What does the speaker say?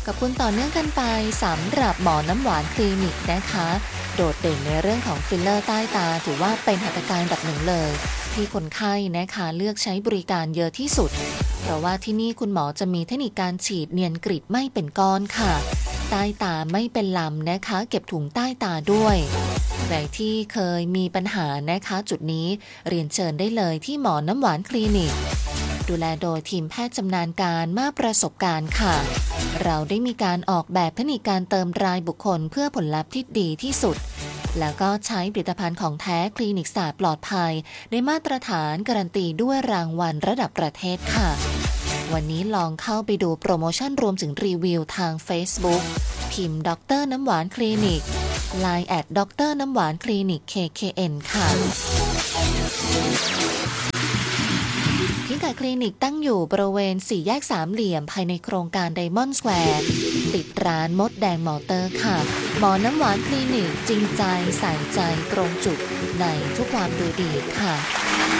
อบคุณต่อเนื่องกันไปสำหรับหมอน้ำหวานคลินิกนะคะโดดเด่นในเรื่องของฟิลเลอร์ใต้ตาถือว่าเป็นหัตถการแบบหนึ่งเลยที่คนไข้นะคะเลือกใช้บริการเยอะที่สุดเพราะว่าที่นี่คุณหมอจะมีเทคนิคการฉีดเนียนกริบไม่เป็นก้อนค่ะใต้ตาไม่เป็นลำนะคะเก็บถุงใต้ตาด้วยใครที่เคยมีปัญหานะคะจุดนี้เรียนเชิญได้เลยที่หมอน้ำหวานคลินิกดูแลโดยทีมแพทย์ชำนาญการมากประสบการณ์ค่ะเราได้มีการออกแบบเทคนิคการเติมรายบุคคลเพื่อผลลัพธ์ที่ดีที่สุดแล้วก็ใช้ผลิตภัณฑ์ของแท้คลินิกสะอาดปลอดภัยได้มาตรฐานการันตีด้วยรางวัลระดับประเทศค่ะวันนี้ลองเข้าไปดูโปรโมชั่นรวมถึงรีวิวทาง Facebook พิมพ์ดรน้ำหวานคลินิก LINE แอดดรน้ำหวานคลินิก KKN ค่ะพิกัดคลินิกตั้งอยู่บริเวณ4แยกสามเหลี่ยมภายในโครงการไดมอนด์สแควร์ติดร้านมดแดงมอเตอร์ค่ะหมอน้ำหวานคลินิกจริงใจใส่ใจตรงจุดในทุกความดูดีค่ะ